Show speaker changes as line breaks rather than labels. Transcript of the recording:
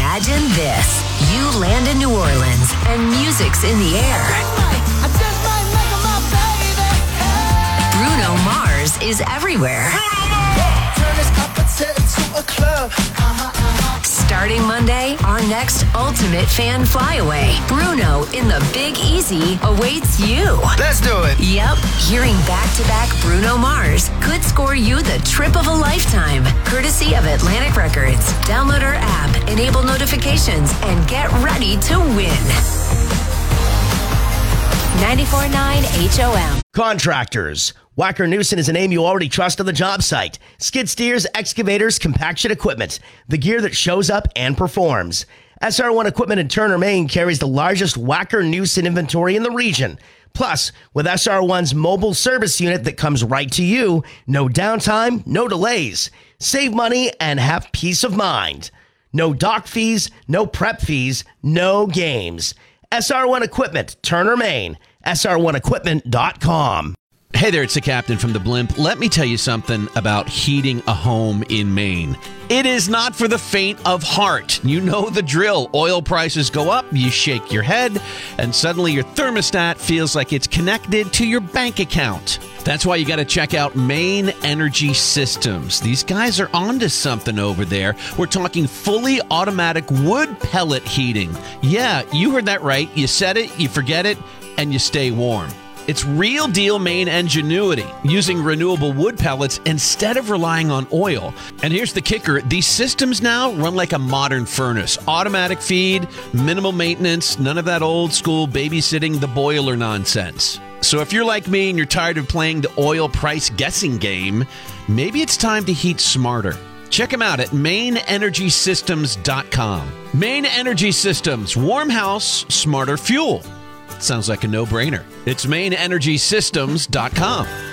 Imagine this. You land in New Orleans and music's in the air. Bruno Mars is everywhere. Starting Monday, our next ultimate fan flyaway, Bruno in the Big Easy, awaits you.
Let's do it.
Yep, hearing back-to-back Bruno Mars could score you the trip of a lifetime, courtesy of Atlantic Records. Download our app, enable notifications, and get ready to win. 94.9 HOM.
Contractors. Wacker Neuson is a name you already trust on the job site. Skid steers, excavators, compaction equipment. The gear that shows up and performs. SR1 Equipment in Turner, Maine carries the largest Wacker Neuson inventory in the region. Plus, with SR1's mobile service unit that comes right to you, no downtime, no delays. Save money and have peace of mind. No dock fees, no prep fees, no games. SR1 Equipment, Turner, Maine. SR1Equipment.com.
Hey there, it's the captain from the Blimp. Let me tell you something about heating a home in Maine. It is not for the faint of heart. You know the drill. Oil prices go up, you shake your head, and suddenly your thermostat feels like it's connected to your bank account. That's why you got to check out Maine Energy Systems. These guys are onto something over there. We're talking fully automatic wood pellet heating. Yeah, you heard that right. You said it, you forget it, and you stay warm. It's real deal Maine ingenuity, using renewable wood pellets instead of relying on oil. And here's the kicker. These systems now run like a modern furnace. Automatic feed, minimal maintenance, none of that old school babysitting the boiler nonsense. So if you're like me and you're tired of playing the oil price guessing game, maybe it's time to heat smarter. Check them out at MaineEnergySystems.com. Maine Energy Systems, warm house, smarter fuel. Sounds like a no-brainer. It's MaineEnergySystems.com.